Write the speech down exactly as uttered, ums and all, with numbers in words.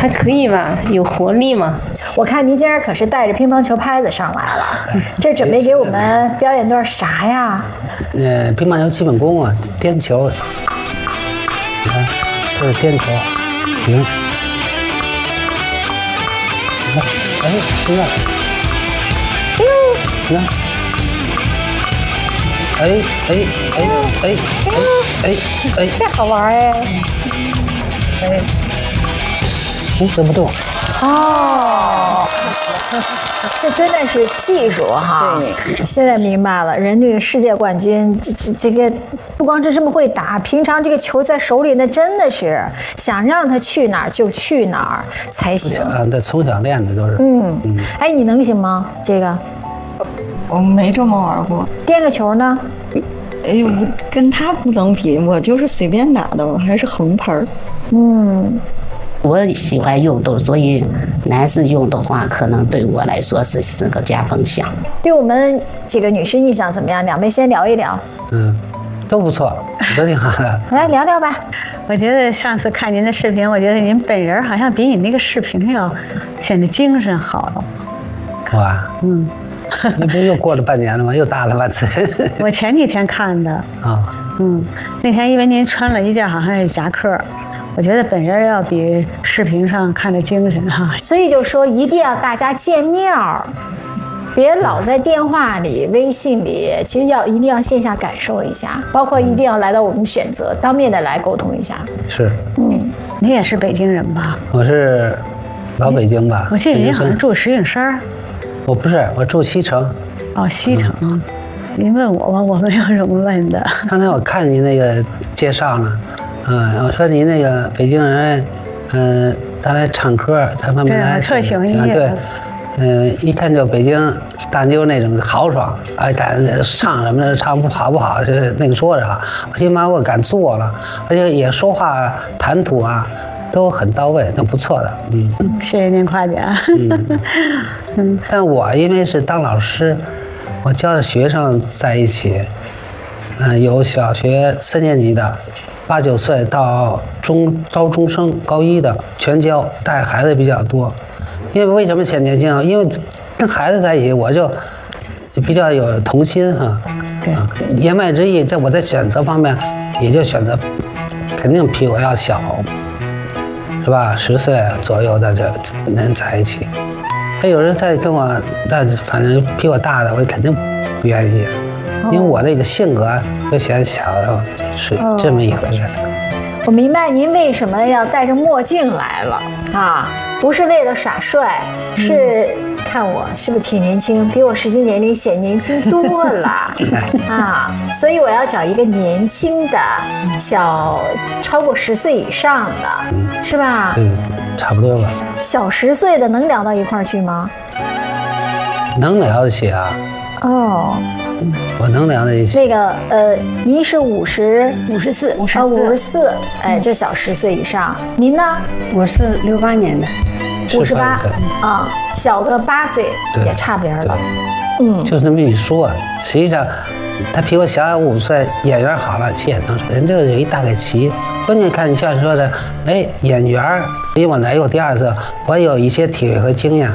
还可以吧，有活力嘛。 我看您今儿可是带着乒乓球拍子上来了，这准备给我们表演段啥呀？ 呃，乒乓球基本功啊，颠球。你看，这是颠球，停。你看，哎，现在，你看，哎哎哎哎哎哎哎， 这好玩哎！ 哎，你怎么动？ 哦，这真的是技术哈！对，现在明白了，人这个世界冠军，这这这个不光是这么会打，平常这个球在手里，那真的是想让他去哪儿就去哪儿才行。 啊，这从小练的都是。 嗯嗯。哎，你能行吗？这个？ 我没这么玩过。 颠个球呢？ 哎呦，我跟他不能比，我就是随便打的，我还是横拍儿。 嗯。 我喜欢运动，所以男士用的话，可能对我来说是是个加分项。 对我们这个女士印象怎么样？两位先聊一聊。 嗯，都不错，都挺好的。 来聊聊吧。 我觉得上次看您的视频，我觉得您本人好像比你那个视频要显得精神好了。 哇，嗯，你不又过了半年了吗？又大了半次。 我前几天看的。啊、哦，嗯，那天因为您穿了一件好像是夹克。我觉得本人要比视频上看着精神哈， 所以就说一定要大家见面儿，别老在电话里、微信里，其实要一定要线下感受一下，包括一定要来到我们选择，当面的来沟通一下。 是， 嗯， 你也是北京人吧？ 我是老北京吧。 我记得您好像住石景山。 我不是，我住西城。 哦，西城。嗯、您问我吧，我没有什么问的。 刚才我看您那个介绍呢。嗯，我说您那个北京人，嗯，他来唱歌，他们来特喜欢音乐。 对，嗯，一看就北京大妞那种豪爽，哎，敢唱什么的，唱不好不好，是那个说着哈，我起码我敢做了，而且也说话谈吐啊，都很到位，都不错的。嗯， 谢谢您夸奖。 嗯，嗯，但我因为是当老师，我教的学生在一起，嗯，有小学三年级的。八九岁到中高中生高一的全教，带孩子比较多。因为为什么选年轻啊？因为跟孩子在一起，我就比较有童心哈。 对。 啊，言外之意，在我在选择方面，也就选择肯定比我要小，是吧？十岁左右的这人在一起。他有人在跟我，但反正比我大的，我肯定不愿意。因为我这个性格就显小，是这么一回事。 我明白您为什么要戴着墨镜来了啊，不是为了耍帅，是看我是不是挺年轻，比我实际年龄显年轻多了啊，所以我要找一个年轻的，小超过十岁以上的，是吧？ 对，差不多吧。 小十岁的能聊到一块儿去吗？ 能聊得起啊。 哦。 我能聊在一起。 那个呃，您是五十五十四， 五十四，五十四，哎，这小十岁以上。您呢？ 我是六八年的， 五十八啊，小个八岁也差不离了。 嗯，就这么一说，实际上他比我小五岁，演员好了，其实也能说，人这有一大概齐。关键看你像你说的，哎，演员，因为我来过第二次，我有一些体会和经验。